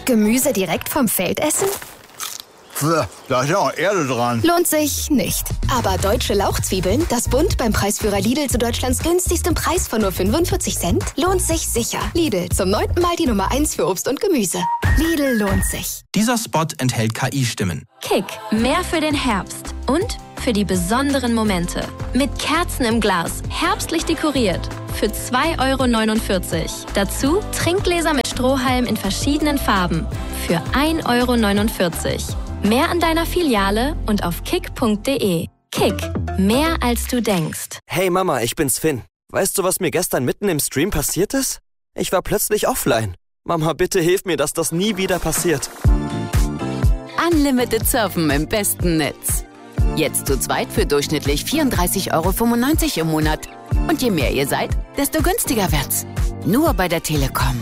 Gemüse direkt vom Feld essen? Da ist ja auch Erde dran. Lohnt sich nicht. Aber deutsche Lauchzwiebeln, das Bund beim Preisführer Lidl zu Deutschlands günstigstem Preis von nur 45 Cent, lohnt sich sicher. Lidl, zum 9. Mal die Nummer 1 für Obst und Gemüse. Lidl lohnt sich. Dieser Spot enthält KI-Stimmen. Kick, mehr für den Herbst und für die besonderen Momente. Mit Kerzen im Glas, herbstlich dekoriert. Für 2,49 €. Dazu Trinkgläser mit Strohhalm in verschiedenen Farben. Für 1,49 €. Mehr an deiner Filiale und auf kick.de. Kick, mehr als du denkst. Hey Mama, ich bin's Finn. Weißt du, was mir gestern mitten im Stream passiert ist? Ich war plötzlich offline. Mama, bitte hilf mir, dass das nie wieder passiert. Unlimited Surfen im besten Netz. Jetzt zu zweit für durchschnittlich 34,95 € im Monat. Und je mehr ihr seid, desto günstiger wird's. Nur bei der Telekom.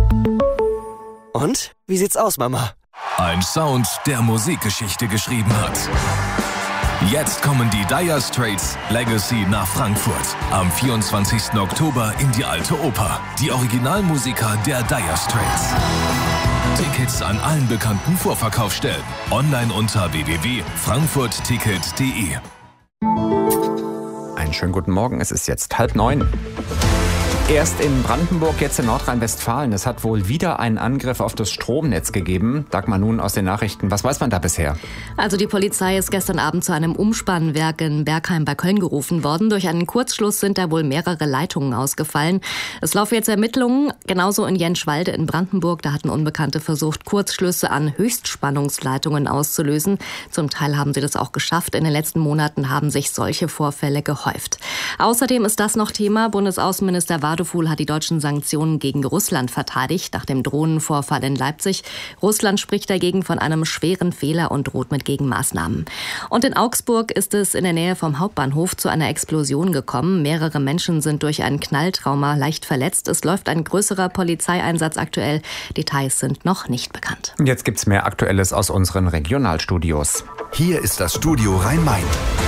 Und? Wie sieht's aus, Mama? Ein Sound, der Musikgeschichte geschrieben hat. Jetzt kommen die Dire Straits Legacy nach Frankfurt. Am 24. Oktober in die Alte Oper. Die Originalmusiker der Dire Straits. Tickets an allen bekannten Vorverkaufsstellen. Online unter www.frankfurtticket.de. Einen schönen guten Morgen, es ist jetzt 8:30. Erst in Brandenburg, jetzt in Nordrhein-Westfalen. Es hat wohl wieder einen Angriff auf das Stromnetz gegeben. Dagmar nun aus den Nachrichten. Was weiß man da bisher? Also die Polizei ist gestern Abend zu einem Umspannwerk in Bergheim bei Köln gerufen worden. Durch einen Kurzschluss sind da wohl mehrere Leitungen ausgefallen. Es laufen jetzt Ermittlungen, genauso in Jenschwalde in Brandenburg. Da hatten Unbekannte versucht, Kurzschlüsse an Höchstspannungsleitungen auszulösen. Zum Teil haben sie das auch geschafft. In den letzten Monaten haben sich solche Vorfälle gehäuft. Außerdem ist das noch Thema. Bundesaußenminister Wadefuhl hat die deutschen Sanktionen gegen Russland verteidigt nach dem Drohnenvorfall in Leipzig. Russland spricht dagegen von einem schweren Fehler und droht mit Gegenmaßnahmen. Und in Augsburg ist es in der Nähe vom Hauptbahnhof zu einer Explosion gekommen. Mehrere Menschen sind durch ein Knalltrauma leicht verletzt. Es läuft ein größerer Polizeieinsatz aktuell. Details sind noch nicht bekannt. Jetzt gibt's mehr Aktuelles aus unseren Regionalstudios. Hier ist das Studio Rhein-Main.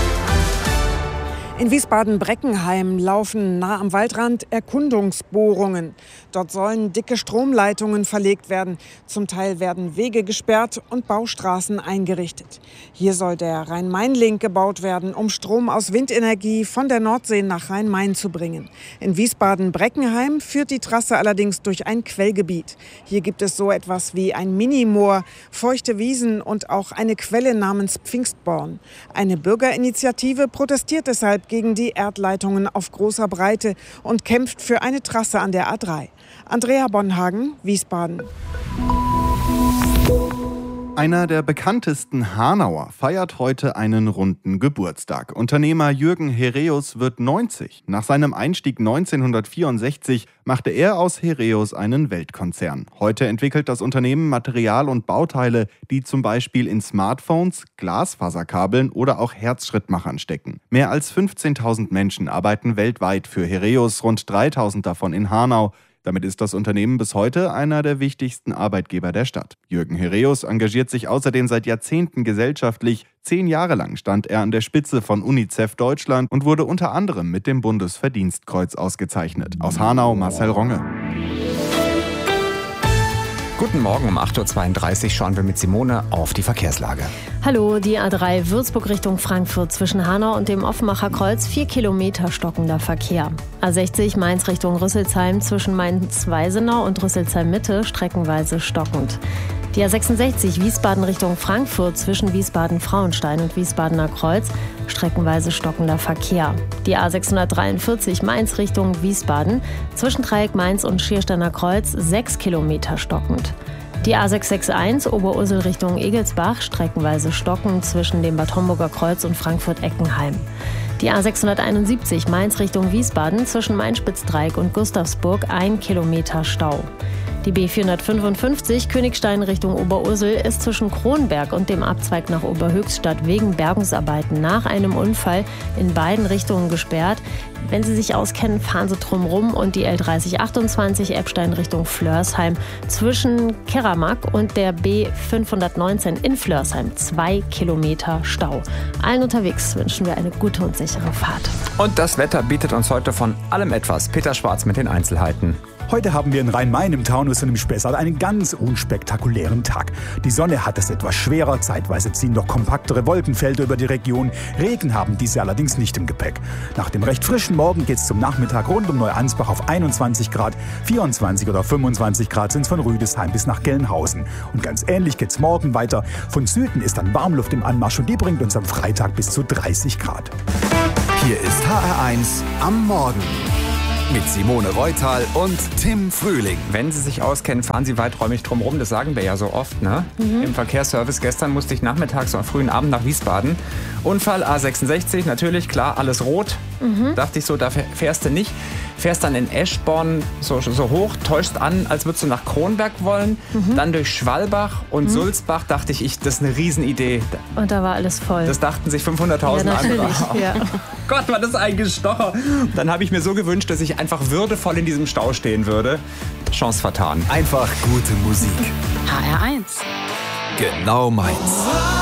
In Wiesbaden-Breckenheim laufen nah am Waldrand Erkundungsbohrungen. Dort sollen dicke Stromleitungen verlegt werden. Zum Teil werden Wege gesperrt und Baustraßen eingerichtet. Hier soll der Rhein-Main-Link gebaut werden, um Strom aus Windenergie von der Nordsee nach Rhein-Main zu bringen. In Wiesbaden-Breckenheim führt die Trasse allerdings durch ein Quellgebiet. Hier gibt es so etwas wie ein Minimoor, feuchte Wiesen und auch eine Quelle namens Pfingstborn. Eine Bürgerinitiative protestiert deshalb gegen die Erdleitungen auf großer Breite und kämpft für eine Trasse an der A3. Andrea Bonhagen, Wiesbaden. Einer der bekanntesten Hanauer feiert heute einen runden Geburtstag. Unternehmer Jürgen Hereus wird 90. Nach seinem Einstieg 1964 machte er aus Hereus einen Weltkonzern. Heute entwickelt das Unternehmen Material und Bauteile, die zum Beispiel in Smartphones, Glasfaserkabeln oder auch Herzschrittmachern stecken. Mehr als 15.000 Menschen arbeiten weltweit für Hereus, rund 3.000 davon in Hanau. Damit ist das Unternehmen bis heute einer der wichtigsten Arbeitgeber der Stadt. Jürgen Hereus engagiert sich außerdem seit Jahrzehnten gesellschaftlich. 10 Jahre lang stand er an der Spitze von UNICEF Deutschland und wurde unter anderem mit dem Bundesverdienstkreuz ausgezeichnet. Aus Hanau, Marcel Ronge. Guten Morgen, um 8:32 Uhr schauen wir mit Simone auf die Verkehrslage. Hallo, die A3 Würzburg Richtung Frankfurt zwischen Hanau und dem Offenbacher Kreuz 4 Kilometer stockender Verkehr. A60 Mainz Richtung Rüsselsheim zwischen Mainz-Weisenau und Rüsselsheim-Mitte streckenweise stockend. Die A66 Wiesbaden Richtung Frankfurt zwischen Wiesbaden-Frauenstein und Wiesbadener Kreuz streckenweise stockender Verkehr. Die A643 Mainz Richtung Wiesbaden zwischen Dreieck Mainz und Schiersteiner Kreuz 6 Kilometer stockend. Die A661 Oberursel Richtung Egelsbach streckenweise stockend zwischen dem Bad Homburger Kreuz und Frankfurt-Eckenheim. Die A671 Mainz Richtung Wiesbaden zwischen Main-Spitz-Dreieck und Gustavsburg 1 Kilometer Stau. Die B455 Königstein Richtung Oberursel ist zwischen Kronberg und dem Abzweig nach Oberhöchstadt wegen Bergungsarbeiten nach einem Unfall in beiden Richtungen gesperrt. Wenn Sie sich auskennen, fahren Sie drumherum und die L3028 Eppstein Richtung Flörsheim zwischen Keramak und der B519 in Flörsheim 2 Kilometer Stau. Allen unterwegs wünschen wir eine gute und sichere Fahrt. Und das Wetter bietet uns heute von allem etwas. Peter Schwarz mit den Einzelheiten. Heute haben wir in Rhein-Main im Taunus und im Spessart einen ganz unspektakulären Tag. Die Sonne hat es etwas schwerer, zeitweise ziehen noch kompaktere Wolkenfelder über die Region. Regen haben diese allerdings nicht im Gepäck. Nach dem recht frischen Morgen geht es zum Nachmittag rund um Neuansbach auf 21 Grad, 24 oder 25 Grad sind es von Rüdesheim bis nach Gelnhausen. Und ganz ähnlich geht es morgen weiter. Von Süden ist dann Warmluft im Anmarsch und die bringt uns am Freitag bis zu 30 Grad. Hier ist HR1 am Morgen. Mit Simone Reutal und Tim Frühling. Wenn Sie sich auskennen, fahren Sie weiträumig drumherum. Das sagen wir ja so oft, ne? Im Verkehrsservice. Gestern musste ich nachmittags am frühen Abend nach Wiesbaden. Unfall A66, natürlich, klar, alles rot. Dachte ich so, da fährst du nicht. Fährst dann in Eschborn so hoch, täuscht an, als würdest du nach Kronberg wollen. Dann durch Schwalbach und Sulzbach dachte ich, das ist eine Riesenidee. Und da war alles voll. Das dachten sich 500.000 andere. Ja. Gott, war das ein Gestocher. Dann habe ich mir so gewünscht, dass ich einfach würdevoll in diesem Stau stehen würde. Chance vertan. Einfach gute Musik. HR1. Genau meins.